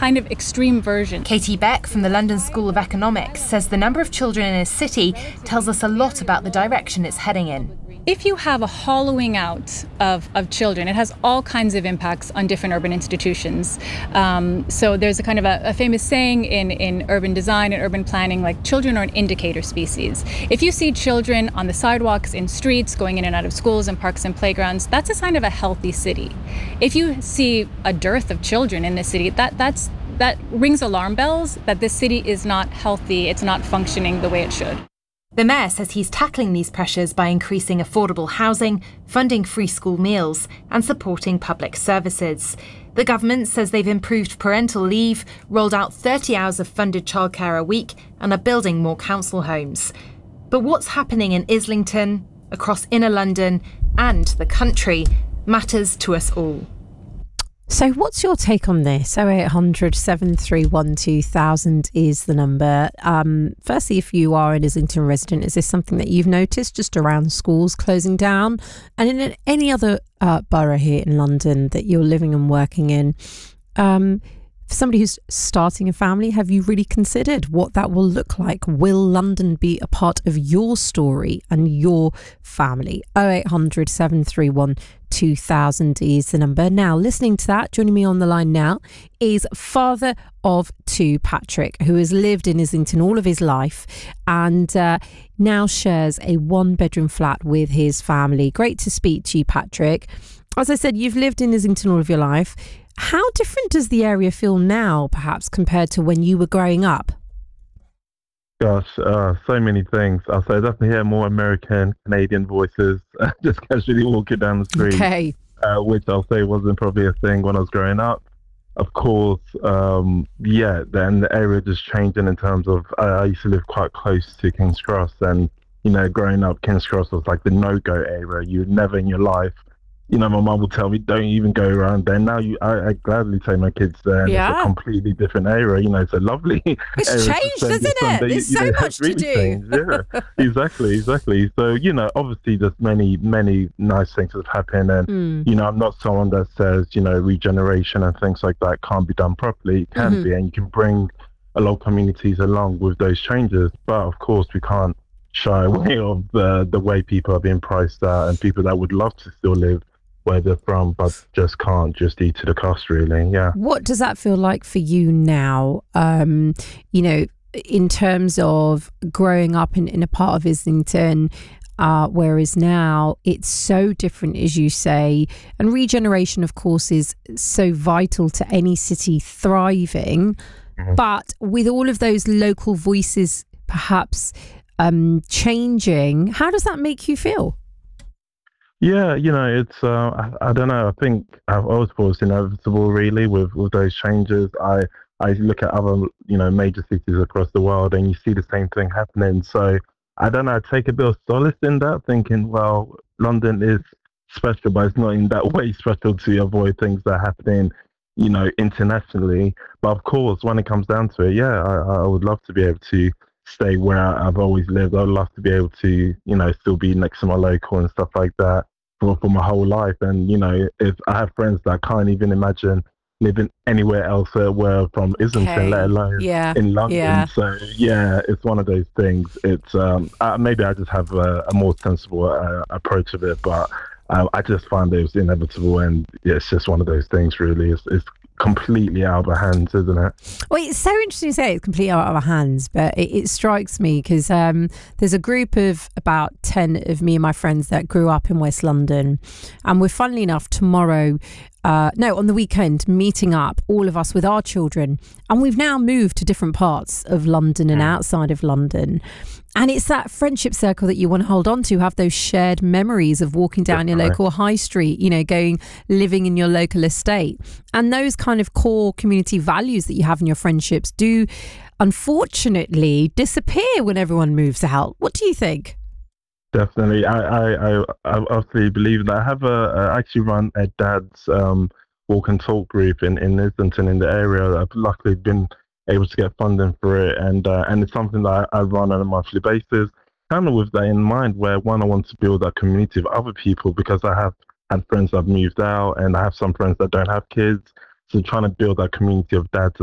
kind of extreme version. Katie Beck from the London School of Economics says the number of children in a city tells us a lot about the direction it's heading in. If you have a hollowing out of children, it has all kinds of impacts on different urban institutions. So there's a kind of a famous saying in urban design and urban planning, like children are an indicator species. If you see children on the sidewalks, in streets, going in and out of schools and parks and playgrounds, that's a sign of a healthy city. If you see a dearth of children in the city, that rings alarm bells that this city is not healthy, it's not functioning the way it should. The Mayor says he's tackling these pressures by increasing affordable housing, funding free school meals and supporting public services. The government says they've improved parental leave, rolled out 30 hours of funded childcare a week and are building more council homes. But what's happening in Islington, across inner London and the country matters to us all. So what's your take on this? 0800 731 2000 is the number. Firstly, if you are an Islington resident, is this something that you've noticed just around schools closing down? And in any other borough here in London that you're living and working in? For somebody who's starting a family, have you really considered what that will look like? Will London be a part of your story and your family? 0800 731 2000 is the number. Now, listening to that, joining me on the line now is father of two, Patrick, who has lived in Islington all of his life and now shares a one-bedroom flat with his family. Great to speak to you, Patrick. As I said, you've lived in Islington all of your life. How different does the area feel now, perhaps, compared to when you were growing up? Gosh, so many things. I'll say definitely hear more American, Canadian voices just casually walking down the street, Okay. Which I'll say wasn't probably a thing when I was growing up. Of course, then the area just changing in terms of, I used to live quite close to King's Cross and, growing up, King's Cross was like the no-go area. You would never in your life, my mum would tell me, don't even go around there. Now I gladly take my kids there and it's a completely different area. It's a lovely It's area changed, hasn't it? There's so much to do. Changed, yeah, exactly. So, obviously there's many, many nice things that have happened. And, I'm not someone that says, regeneration and things like that can't be done properly. It can be, and you can bring a lot of communities along with those changes. But of course, we can't shy away of the way people are being priced out and people that would love to still live where they're from, but just can't, just due to the cost, really. Yeah. What does that feel like for you now? In terms of growing up in a part of Islington, whereas now it's so different, as you say, and regeneration, of course, is so vital to any city thriving. Mm-hmm. But with all of those local voices, perhaps changing, how does that make you feel? Yeah, it's, I don't know, I think I've always thought it's inevitable, really, with those changes. I look at other, major cities across the world and you see the same thing happening. So, I don't know, I take a bit of solace in that, thinking, well, London is special, but it's not in that way special to avoid things that are happening, internationally. But of course, when it comes down to it, I would love to be able to stay where I've always lived. I'd love to be able to, still be next to my local and stuff like that for my whole life. And, if I have friends that can't even imagine living anywhere else where from Islington, let alone in London. Yeah. So, it's one of those things. It's maybe I just have a more sensible approach of it, but I just find it was inevitable. And it's just one of those things, really. It's completely out of our hands, isn't it? Well, it's so interesting to say it's completely out of our hands, but it strikes me because there's a group of about 10 of me and my friends that grew up in West London, and we're, funnily enough, tomorrow on the weekend, meeting up, all of us with our children, and we've now moved to different parts of London and outside of London. And it's that friendship circle that you want to hold on to, have those shared memories of walking down your local high street, living in your local estate. And those kind of core community values that you have in your friendships do, unfortunately, disappear when everyone moves out. What do you think? Definitely. I obviously believe that. I have I actually run a dad's walk and talk group in Islington, in the area. I've luckily been able to get funding for it, and it's something that I run on a monthly basis, kind of with that in mind, where I want to build that community of other people, because I have had friends that have moved out and I have some friends that don't have kids, so trying to build that community of dads